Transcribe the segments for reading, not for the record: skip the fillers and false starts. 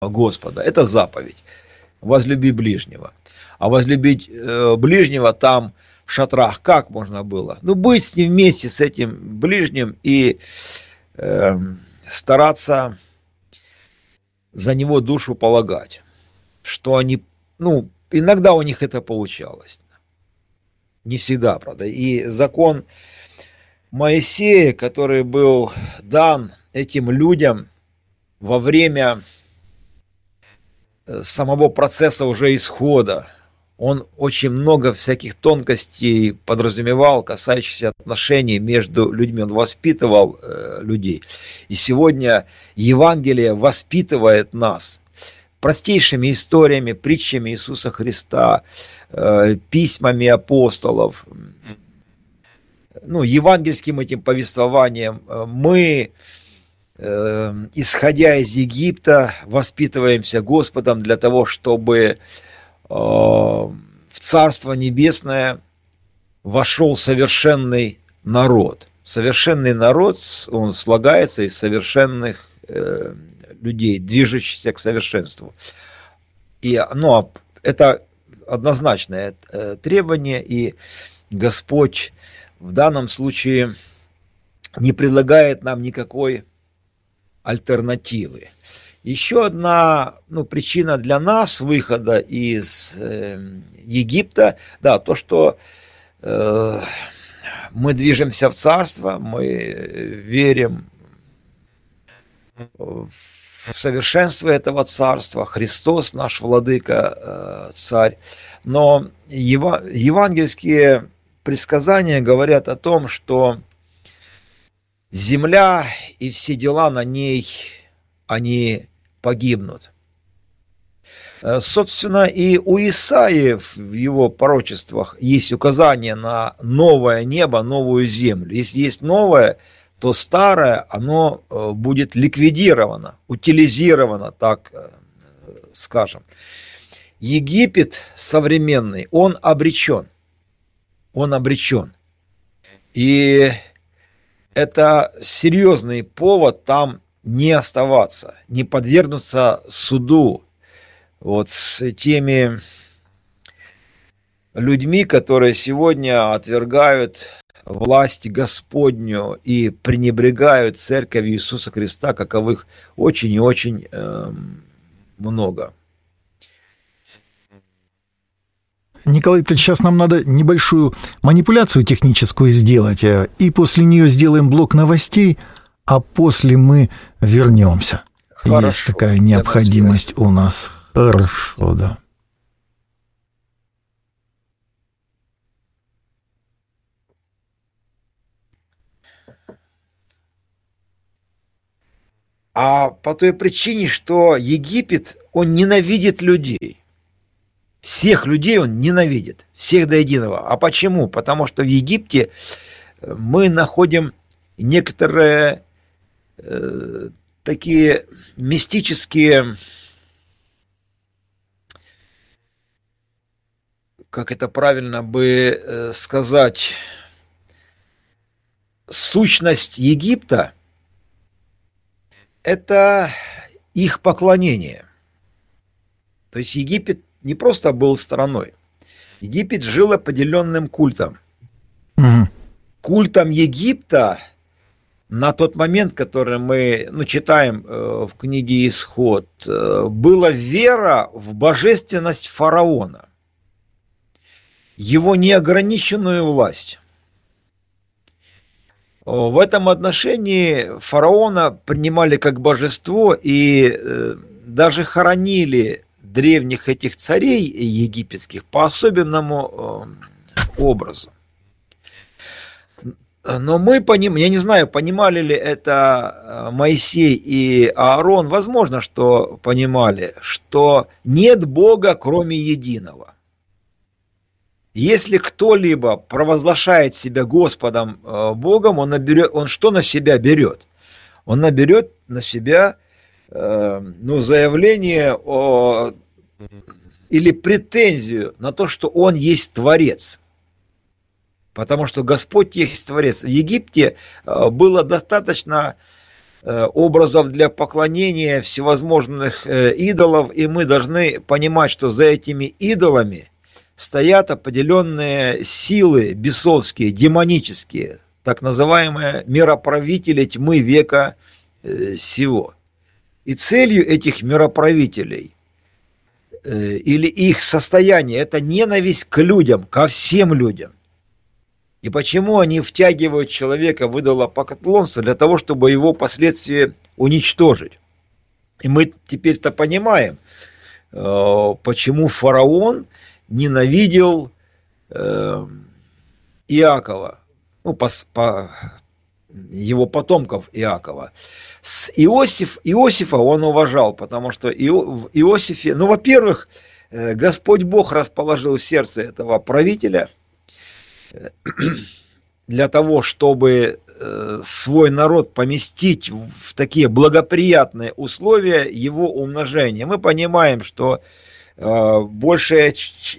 Господа. Это заповедь. Возлюби ближнего. А возлюбить ближнего там в шатрах как можно было? Ну, быть с ним вместе, с этим ближним и стараться за него душу полагать. Что они, ну, иногда у них это получалось. Не всегда, правда. И закон Моисея, который был дан этим людям во время самого процесса уже исхода, он очень много всяких тонкостей подразумевал, касающихся отношений между людьми. Он воспитывал людей. И сегодня Евангелие воспитывает нас простейшими историями, притчами Иисуса Христа, письмами апостолов, ну, евангельским этим повествованием. Мы, исходя из Египта, воспитываемся Господом для того, чтобы в Царство Небесное вошел совершенный народ. Совершенный народ, он слагается из совершенных людей, движущихся к совершенству. И, ну, это однозначное требование, и Господь в данном случае не предлагает нам никакой альтернативы. Еще одна, ну, причина для нас выхода из Египта, да, то, что мы движемся в Царство, мы верим в совершенство этого Царства, Христос наш Владыка, Царь. Но евангельские предсказания говорят о том, что земля и все дела на ней, они погибнут. Собственно, и у Исаии в его пророчествах есть указание на новое небо, новую землю. Если есть новое, то старое, оно будет ликвидировано, утилизировано, так скажем. Египет современный, он обречен. Он обречен. И это серьезный повод там не оставаться, не подвергнуться суду вот с теми людьми, которые сегодня отвергают власть Господню и пренебрегают церковью Иисуса Христа, каковых очень и очень много. Николай, сейчас нам надо небольшую манипуляцию техническую сделать, и после нее сделаем блок новостей, а после мы вернемся. Хорошо. Есть такая необходимость у нас. Хорошо, да. А по той причине, что Египет, он ненавидит людей. Всех людей он ненавидит, всех до единого. А почему? Потому что в Египте мы находим некоторые такие мистические, как это правильно бы сказать, сущность Египта – это их поклонение. То есть Египет не просто был страной. Египет жил определенным культом. Угу. Культом Египта на тот момент, который мы читаем в книге «Исход», была вера в божественность фараона, его неограниченную власть. В этом отношении фараона принимали как божество и даже хоронили древних этих царей египетских по особенному образу. Но мы я не знаю, понимали ли это Моисей и Аарон, возможно, что понимали, что нет Бога, кроме единого. Если кто-либо провозглашает себя Господом Богом, он что на себя берет? Он наберет на себя заявление или претензию на то, что он есть Творец. Потому что Господь есть Творец. В Египте было достаточно образов для поклонения всевозможных идолов, и мы должны понимать, что за этими идолами стоят определенные силы бесовские, демонические, так называемые мироправители тьмы века сего. И целью этих мироправителей или их состояние – это ненависть к людям, ко всем людям. И почему они втягивают человека в идолопоклонство? Для того, чтобы его впоследствии уничтожить. И мы теперь-то понимаем, почему фараон ненавидел Иакова, ну, его потомков Иакова. Иосифа он уважал, потому что в Иосифе, ну, во-первых, Господь Бог расположил сердце этого правителя для того, чтобы свой народ поместить в такие благоприятные условия его умножения. Мы понимаем, что больший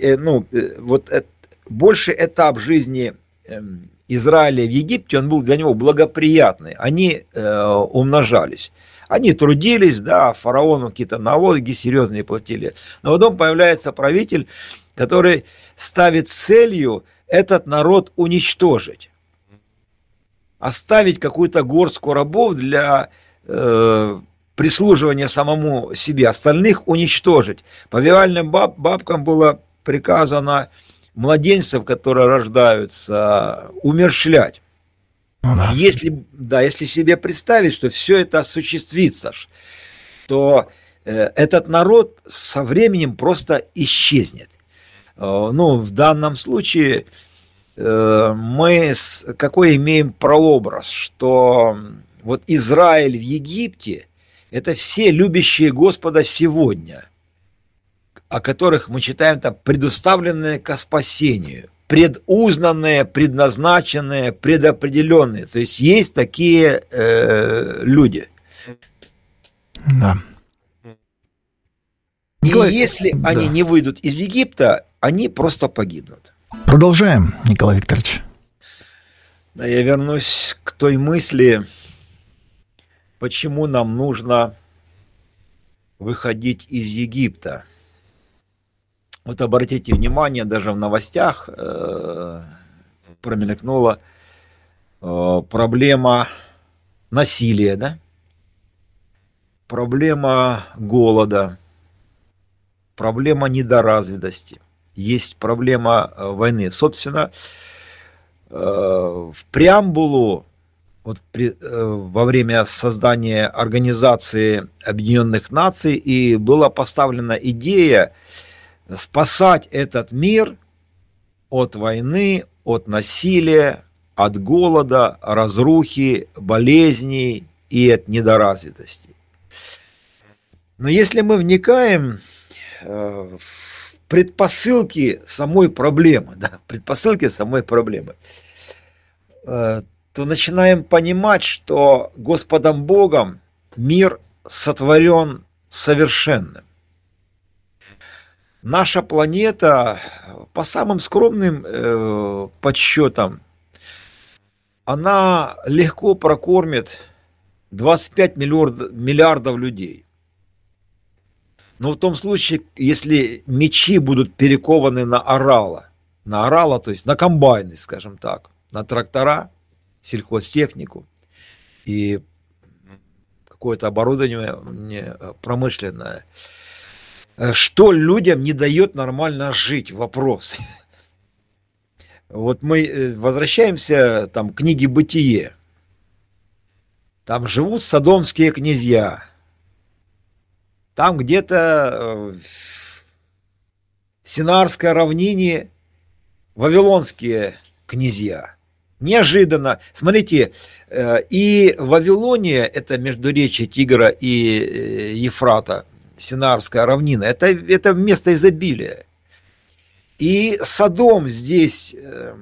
этап жизни Израиля в Египте, он был для него благоприятный. Они умножались. Они трудились, да, фараону какие-то налоги серьезные платили. Но потом появляется правитель, который ставит целью этот народ уничтожить. Оставить какую-то горстку рабов для прислуживания самому себе. Остальных уничтожить. Повивальным бабкам было приказано младенцев, которые рождаются, умерщвлять. Да. Если себе представить, что все это осуществится, то этот народ со временем просто исчезнет. Ну, в данном случае мы какой имеем прообраз, что вот Израиль в Египте – это все любящие Господа сегодня, о которых мы читаем там, предуставленные ко спасению, предузнанные, предназначенные, предопределенные. То есть есть такие люди. Да. И если они не выйдут из Египта, они просто погибнут. Продолжаем, Николай Викторович. Да, я вернусь к той мысли, почему нам нужно выходить из Египта. Вот обратите внимание, даже в новостях промелькнула проблема насилия, да? Проблема голода, проблема недоразвитости, есть проблема войны. Собственно, в преамбулу во время создания Организации Объединенных Наций и была поставлена идея спасать этот мир от войны, от насилия, от голода, разрухи, болезней и от недоразвитости. Но если мы вникаем в предпосылки самой проблемы, то начинаем понимать, что Господом Богом мир сотворен совершенным. Наша планета, по самым скромным подсчетам, она легко прокормит 25 миллиардов людей. Но в том случае, если мечи будут перекованы на орала, то есть на комбайны, скажем так, на трактора, сельхозтехнику и какое-то оборудование промышленное, что людям не дает нормально жить? Вопрос. Вот мы возвращаемся там, к книге «Бытие». Там живут содомские князья. Там где-то в Синарской равнине вавилонские князья. Неожиданно. Смотрите, и Вавилония, это междуречие Тигра и Ефрата, Синарская равнина, это место изобилия. И Содом здесь,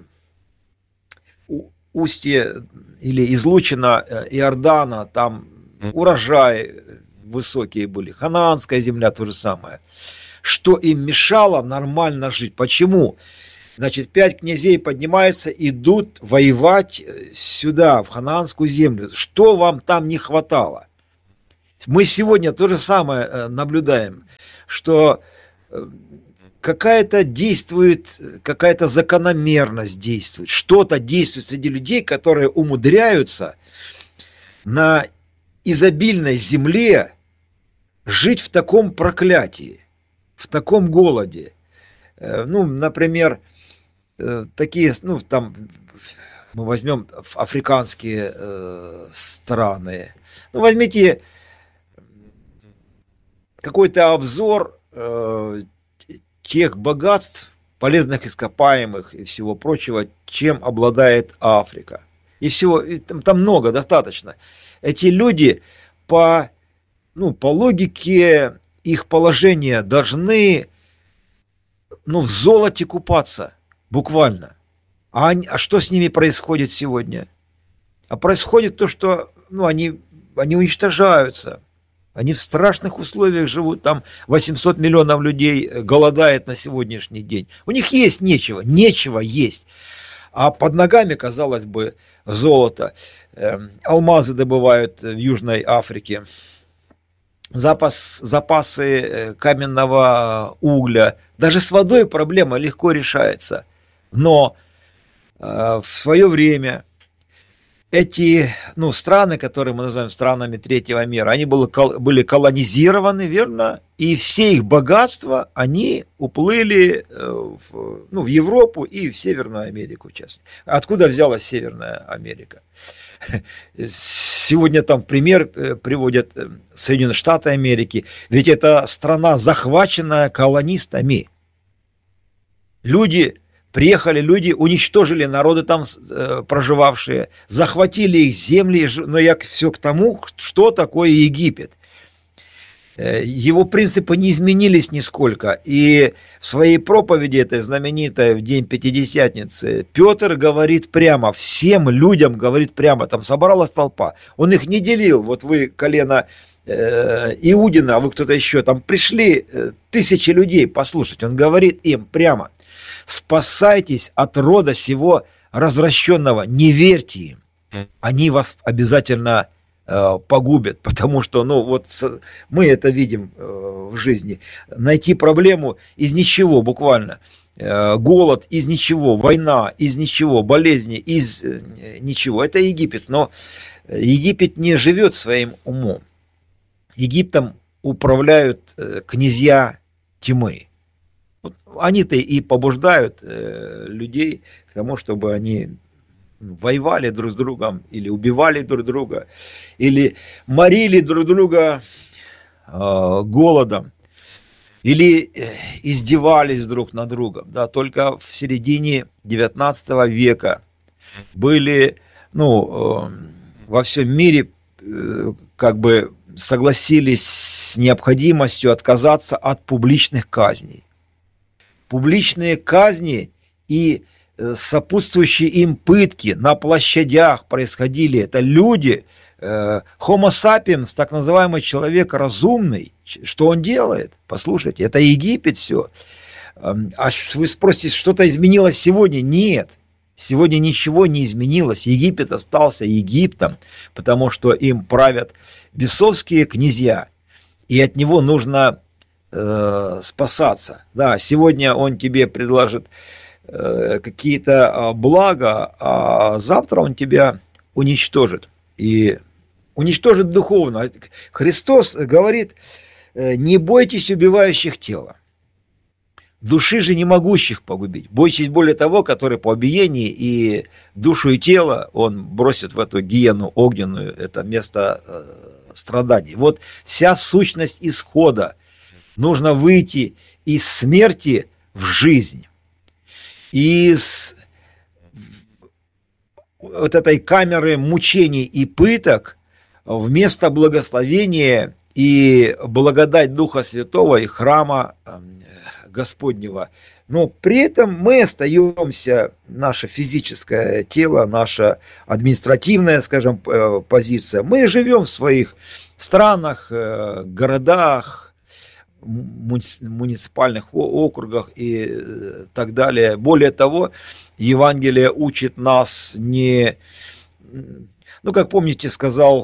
устье или излучина Иордана, там урожай высокие были, ханаанская земля то же самое. Что им мешало нормально жить? Почему? Значит, 5 князей поднимаются, идут воевать сюда, в ханаанскую землю. Что вам там не хватало? Мы сегодня то же самое наблюдаем, что какая-то действует, какая-то закономерность действует, что-то действует среди людей, которые умудряются на изобильной земле жить в таком проклятии, в таком голоде. Ну, например, такие, ну, там, мы возьмем африканские страны. Ну, возьмите какой-то обзор тех богатств, полезных ископаемых и всего прочего, чем обладает Африка. И всего, и там много, достаточно. Эти люди по логике их положения должны, в золоте купаться, буквально. А что с ними происходит сегодня? А происходит то, что они уничтожаются. Они в страшных условиях живут, там 800 миллионов людей голодает на сегодняшний день. У них есть нечего есть. А под ногами, казалось бы, золото. Алмазы добывают в Южной Африке. Запасы каменного угля. Даже с водой проблема легко решается. Но в свое время эти страны, которые мы называем странами третьего мира, они были колонизированы, верно? И все их богатства, они уплыли в Европу и в Северную Америку, в частности. Откуда взялась Северная Америка? Сегодня там в пример приводят Соединенные Штаты Америки. Ведь это страна, захваченная колонистами. Приехали люди, уничтожили народы там проживавшие, захватили их земли, но я все к тому, что такое Египет. Его принципы не изменились нисколько. И в своей проповеди, этой знаменитой в день Пятидесятницы, Петр говорит прямо, всем людям говорит прямо, там собралась толпа. Он их не делил, вот вы колено Иудина, а вы кто-то еще, там пришли тысячи людей послушать. Он говорит им прямо: спасайтесь от рода сего развращенного, не верьте им, они вас обязательно погубят, потому что, мы это видим в жизни. Найти проблему из ничего, буквально. Голод из ничего, война из ничего, болезни из ничего. Это Египет, но Египет не живет своим умом. Египтом управляют князья тьмы. Вот они-то и побуждают людей к тому, чтобы они воевали друг с другом, или убивали друг друга, или морили друг друга голодом, или издевались друг над другом. Да, только в середине 19 века были, во всем мире согласились с необходимостью отказаться от публичных казней. Публичные казни и сопутствующие им пытки на площадях происходили. Это люди, Homo sapiens, так называемый человек разумный. Что он делает? Послушайте, это Египет все. А вы спросите, что-то изменилось сегодня? Нет. Сегодня ничего не изменилось. Египет остался Египтом, потому что им правят бесовские князья. И от него нужно спасаться. Да, сегодня он тебе предложит какие-то блага, а завтра он тебя уничтожит. И уничтожит духовно. Христос говорит: не бойтесь убивающих тела, души же не могущих погубить. Бойтесь более того, который по убиении и душу и тело он бросит в эту гиену огненную, это место страданий. Вот вся сущность исхода. Нужно выйти из смерти в жизнь. Из вот этой камеры мучений и пыток вместо благословения и благодать Духа Святого и храма Господнего. Но при этом мы остаемся, наше физическое тело, наша административная, скажем, позиция. Мы живем в своих странах, городах, муниципальных округах и так далее. Более того, Евангелие учит нас не... Ну, как помните, сказал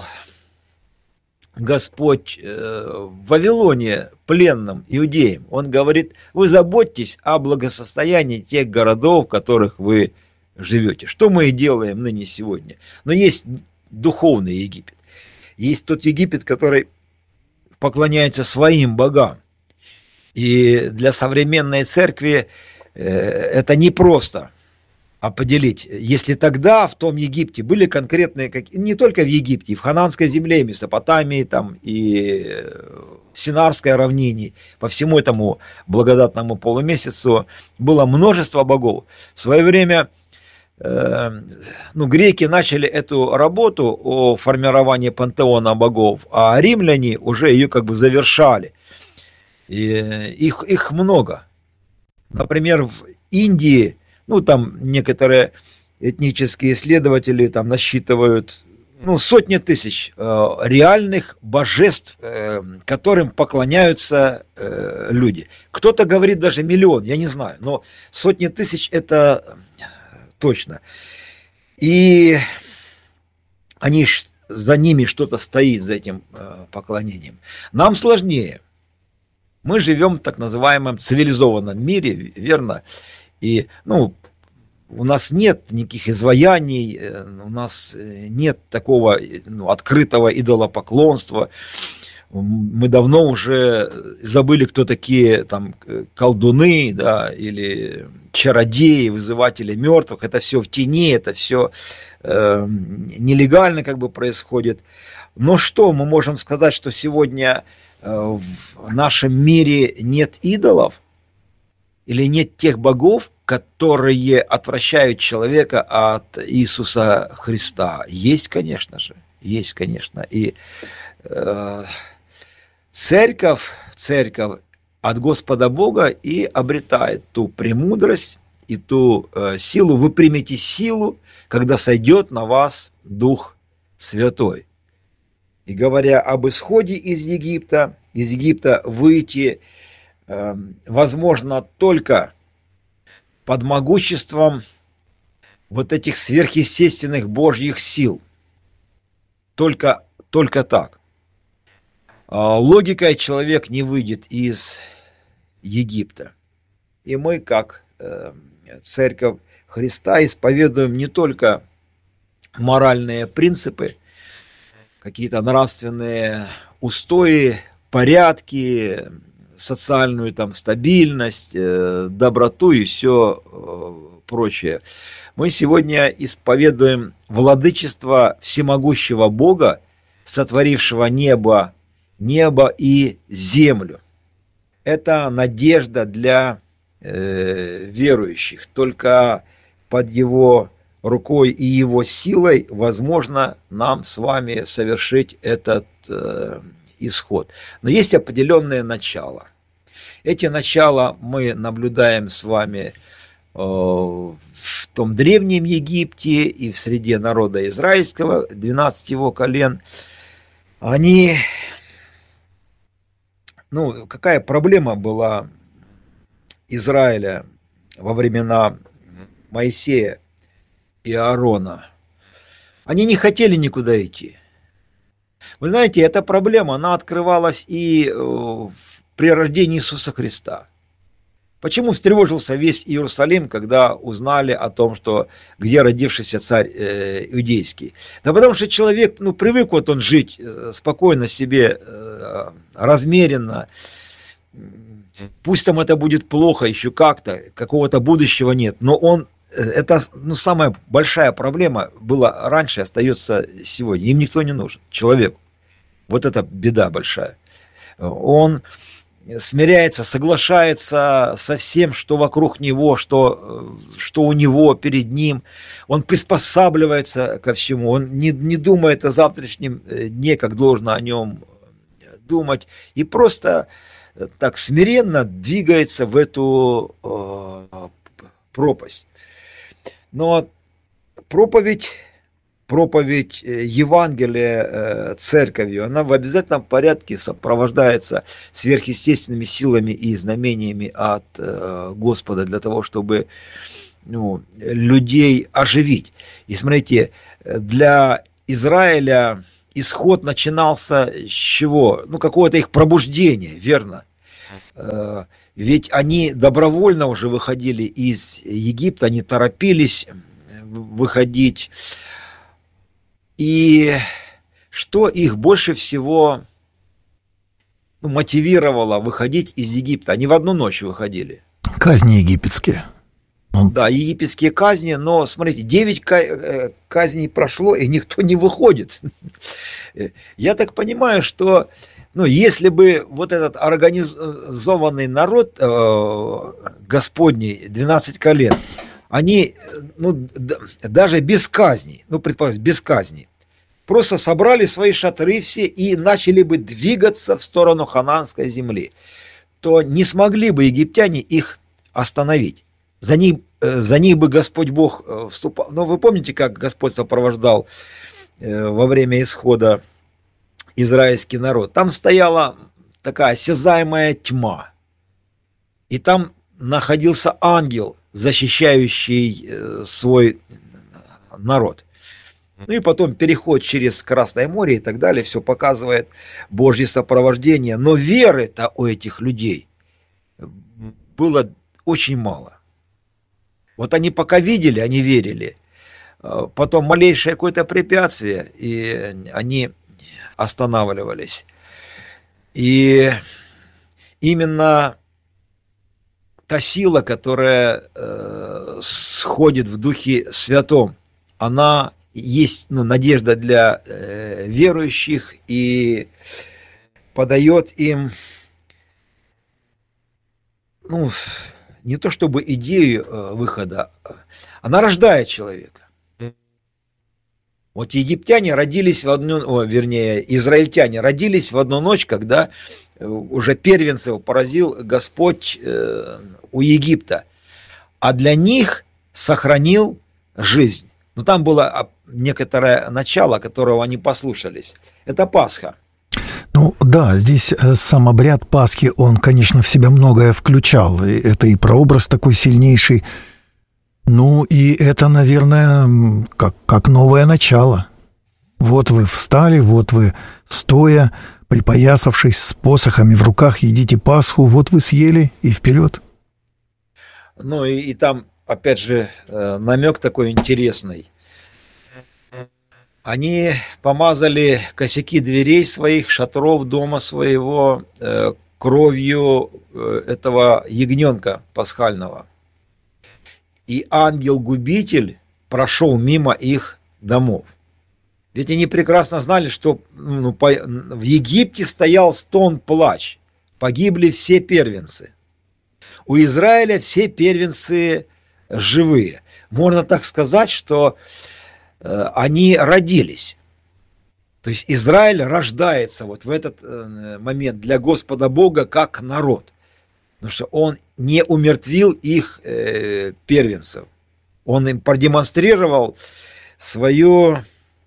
Господь в Вавилоне пленным иудеям. Он говорит, вы заботьтесь о благосостоянии тех городов, в которых вы живете. Что мы и делаем ныне сегодня. Но есть духовный Египет. Есть тот Египет, который поклоняется своим богам. И для современной церкви это непросто определить. Если тогда в том Египте были конкретные, не только в Египте, и в Хананской земле, и Месопотамии, там, и Синарской равнине, по всему этому благодатному полумесяцу было множество богов. В свое время греки начали эту работу о формировании пантеона богов, а римляне уже ее как бы завершали. И их много. Например, в Индии, там некоторые этнические исследователи там насчитывают сотни тысяч реальных божеств, которым поклоняются люди. Кто-то говорит даже миллион, я не знаю, но сотни тысяч это точно. И за ними что-то стоит, за этим поклонением. Нам сложнее. Мы живем в так называемом цивилизованном мире, верно? И, у нас нет никаких изваяний, у нас нет такого открытого идолопоклонства. Мы давно уже забыли, кто такие там колдуны, да, или чародеи, вызыватели мертвых. Это все в тени, это все нелегально как бы происходит. Но что мы можем сказать, что сегодня в нашем мире нет идолов или нет тех богов, которые отвращают человека от Иисуса Христа? Есть, конечно же, есть, конечно. И церковь от Господа Бога и обретает ту премудрость и ту силу. Вы примете силу, когда сойдет на вас Дух Святой. И говоря об исходе из Египта выйти возможно только под могуществом вот этих сверхъестественных Божьих сил. Только так. Логикой человек не выйдет из Египта. И мы, как Церковь Христа, исповедуем не только моральные принципы, какие-то нравственные устои, порядки, социальную там стабильность, доброту и все прочее. Мы сегодня исповедуем владычество всемогущего Бога, сотворившего небо и землю. Это надежда для верующих. Только под его рукой и его силой возможно нам с вами совершить этот исход. Но есть определенные начала. Эти начала мы наблюдаем с вами в том древнем Египте и в среде народа израильского, 12 его колен. Они... какая проблема была Израиля во времена Моисея и Аарона? Они не хотели никуда идти. Вы знаете, эта проблема, она открывалась и при рождении Иисуса Христа. Почему встревожился весь Иерусалим, когда узнали о том, что где родившийся царь иудейский? Да потому что человек, привык он жить спокойно себе, размеренно. Пусть там это будет плохо еще как-то, какого-то будущего нет, но это самая большая проблема была раньше, остается сегодня. Им никто не нужен, человеку. Вот это беда большая. Он смиряется, соглашается со всем, что вокруг него, что у него перед ним. Он приспосабливается ко всему. Он не думает о завтрашнем дне, как должно о нем думать. И просто так смиренно двигается в эту пропасть. Но проповедь проповедь Евангелия церковью, она в обязательном порядке сопровождается сверхъестественными силами и знамениями от Господа для того, чтобы людей оживить. И смотрите, для Израиля исход начинался с чего? Какое-то их пробуждение, верно? Ведь они добровольно уже выходили из Египта, они торопились выходить. И что их больше всего мотивировало выходить из Египта? Они в одну ночь выходили. Казни египетские. Да, египетские казни, но, смотрите, 9 казней прошло, и никто не выходит. Я так понимаю, что, если бы вот этот организованный народ Господний, 12 колен, они, даже без казней, предположим, без казней, просто собрали свои шатры все и начали бы двигаться в сторону ханаанской земли, то не смогли бы египтяне их остановить. За них бы Господь Бог вступал. Но вы помните, как Господь сопровождал во время исхода израильский народ? Там стояла такая осязаемая тьма. И там находился ангел, защищающий свой народ. И потом переход через Красное море и так далее, все показывает Божье сопровождение. Но веры-то у этих людей было очень мало. Вот они пока видели, они верили. Потом малейшее какое-то препятствие, и они останавливались. И именно та сила, которая сходит в Духе Святом, она есть надежда для верующих и подает им не то чтобы идею выхода, она рождает человека. Вот египтяне родились израильтяне родились в одну ночь, когда уже первенцев поразил Господь у Египта, а для них сохранил жизнь. Но там было некоторое начало, которого они послушались. Это Пасха. Да, здесь сам обряд Пасхи, он, конечно, в себя многое включал. И это и прообраз такой сильнейший. И это, наверное, как новое начало. Вот вы встали, вот вы стоя, припоясавшись с посохами в руках, едите Пасху, вот вы съели и вперед. И там, опять же, намек такой интересный. Они помазали косяки дверей своих, шатров дома своего кровью этого ягненка пасхального. И ангел-губитель прошел мимо их домов. Ведь они прекрасно знали, что в Египте стоял стон, плач. Погибли все первенцы. У Израиля все первенцы живые. Можно так сказать, что они родились. То есть Израиль рождается вот в этот момент для Господа Бога как народ. Потому что он не умертвил их первенцев. Он им продемонстрировал свою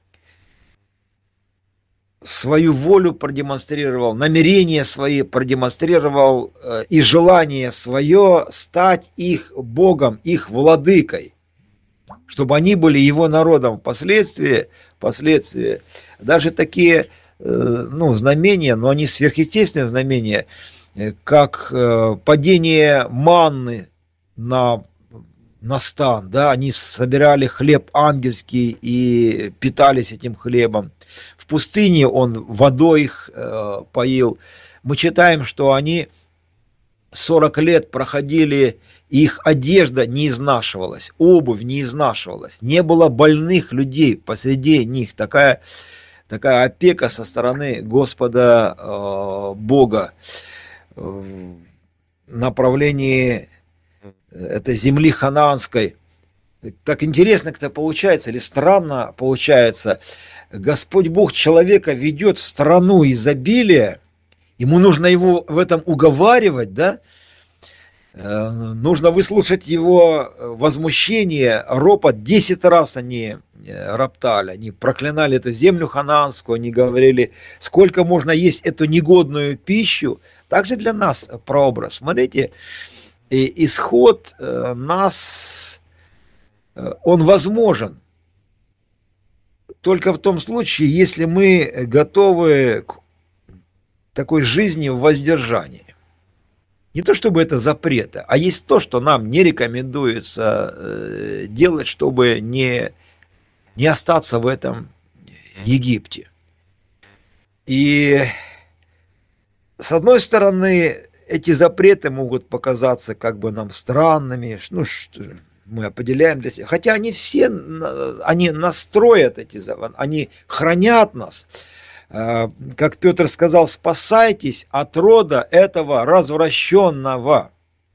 волю, продемонстрировал, намерения свои продемонстрировал и желание свое стать их Богом, их владыкой. Чтобы они были его народом впоследствии. Даже такие знамения, но они сверхъестественные знамения, как падение манны на стан, да, они собирали хлеб ангельский и питались этим хлебом. В пустыне он водой их поил. Мы читаем, что они 40 лет проходили, их одежда не изнашивалась, обувь не изнашивалась, не было больных людей посреди них. Такая опека со стороны Господа Бога в направлении этой земли ханаанской. Так интересно как-то получается, или странно получается. Господь Бог человека ведет в страну изобилия, ему нужно его в этом уговаривать, да? Нужно выслушать его возмущение, ропот. 10 раз они роптали, они проклинали эту землю ханаанскую, они говорили, сколько можно есть эту негодную пищу. Также для нас прообраз. Смотрите, исход нас, он возможен только в том случае, если мы готовы к такой жизни в воздержании. Не то чтобы это запрета, а есть то, что нам не рекомендуется делать, чтобы не остаться в этом Египте. И с одной стороны, эти запреты могут показаться как бы нам странными, ну, что мы определяем для себя. Хотя они все, они настроят эти законы, они хранят нас. Как Петр сказал, спасайтесь от рода этого развращенного.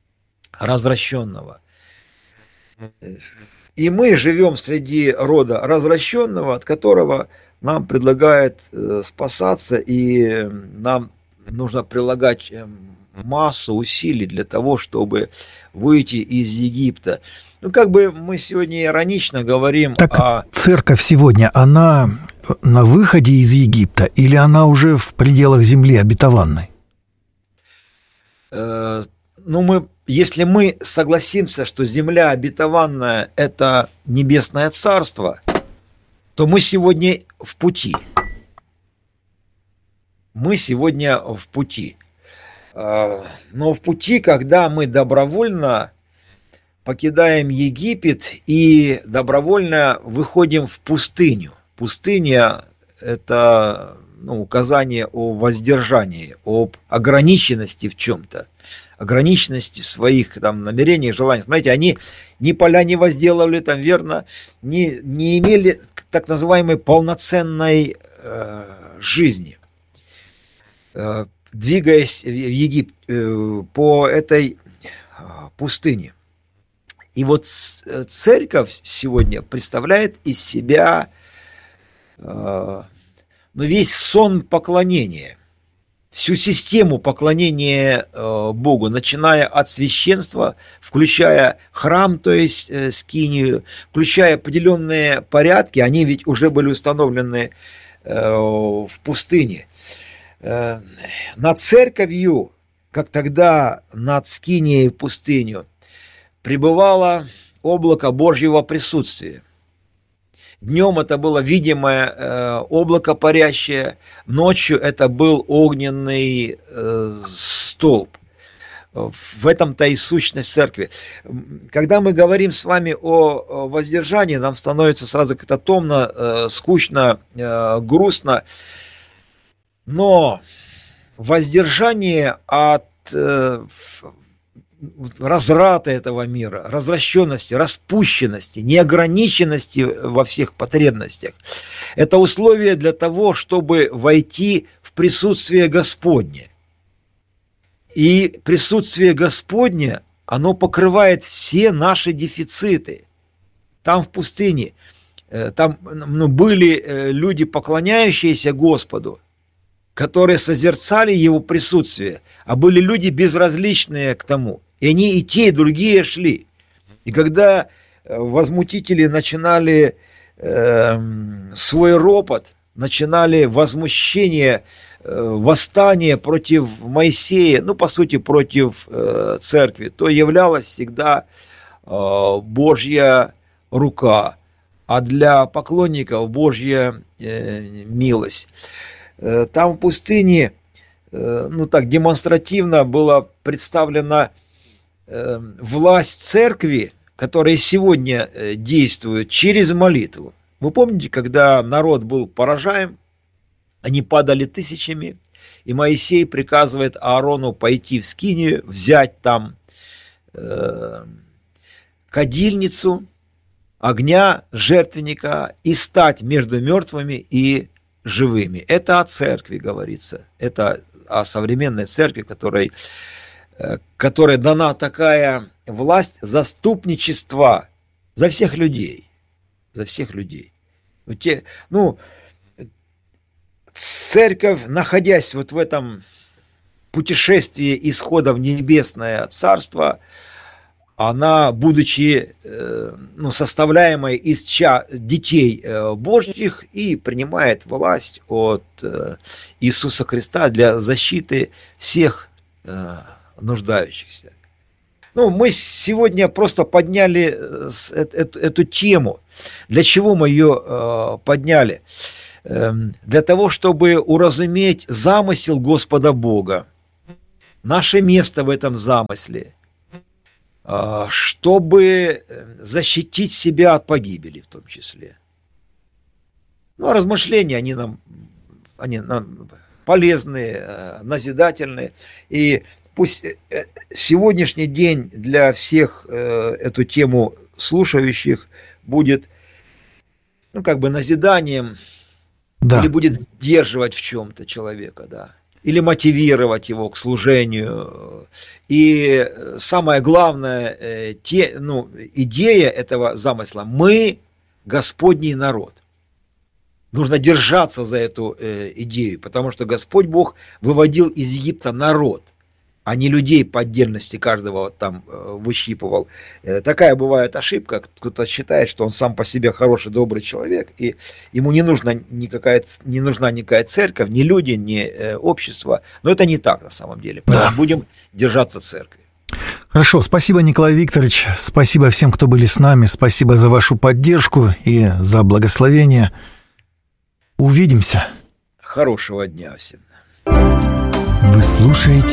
И мы живем среди рода развращенного, от которого нам предлагают спасаться, и нам нужно прилагать массу усилий для того, чтобы выйти из Египта. Ну, как бы мы сегодня иронично говорим так церковь сегодня, она на выходе из Египта или она уже в пределах земли обетованной? Ну, если мы согласимся, что земля обетованная – это небесное царство, то мы сегодня в пути. Мы сегодня в пути. Но в пути, когда мы добровольно покидаем Египет и добровольно выходим в пустыню. Пустыня – это указание о воздержании, об ограниченности в чем-то, ограниченности в своих намерениях, желаниях. Смотрите, они ни поля не возделывали, верно, не имели так называемой полноценной жизни. Двигаясь в Египет по этой пустыне. И вот церковь сегодня представляет из себя весь сон поклонения, всю систему поклонения Богу, начиная от священства, включая храм, то есть скинию, включая определенные порядки, они ведь уже были установлены в пустыне. Над церковью, как тогда над скинией в пустыню, пребывало облако Божьего присутствия. Днем это было видимое облако парящее, ночью это был огненный столб. В этом-то и сущность церкви. Когда мы говорим с вами о воздержании, нам становится сразу как-то томно, скучно, грустно. Но воздержание от разврата этого мира, развращенности, распущенности, неограниченности во всех потребностях. Это условие для того, чтобы войти в присутствие Господне. И присутствие Господне, оно покрывает все наши дефициты. Там в пустыне, там были люди, поклоняющиеся Господу, которые созерцали Его присутствие, а были люди безразличные к тому. И они и те, и другие шли. И когда возмутители начинали свой ропот, начинали возмущение, восстание против Моисея, по сути, против церкви, то являлась всегда Божья рука, а для поклонников Божья милость. Там в пустыне, демонстративно была представлена власть церкви, которая сегодня действует через молитву. Вы помните, когда народ был поражаем, они падали тысячами, и Моисей приказывает Аарону пойти в скинию, взять там кадильницу, огня жертвенника и стать между мертвыми и живыми. Это о церкви говорится. Это о современной церкви, которой дана такая власть заступничества за всех людей. За всех людей. Церковь, находясь в этом путешествие исхода в небесное царство, она, будучи составляемой из детей Божьих, и принимает власть от Иисуса Христа для защиты всех нуждающихся. Мы сегодня просто подняли эту тему. Для чего мы ее подняли? Для того, чтобы уразуметь замысел Господа Бога, наше место в этом замысле, чтобы защитить себя от погибели в том числе. Размышления, они нам полезные, назидательные. И пусть сегодняшний день для всех эту тему слушающих будет, назиданием, или будет сдерживать в чем-то человека, да. Или мотивировать его к служению. И самое главное, идея этого замысла – мы Господний народ. Нужно держаться за эту идею, потому что Господь Бог выводил из Египта народ, а не людей по отдельности каждого там выщипывал. Такая бывает ошибка, кто-то считает, что он сам по себе хороший, добрый человек, и ему не нужна никакая церковь, ни люди, ни общество. Но это не так на самом деле. Поэтому будем держаться церкви. Хорошо, спасибо, Николай Викторович, спасибо всем, кто были с нами, спасибо за вашу поддержку и за благословение. Увидимся. Хорошего дня всем. Вы слушаете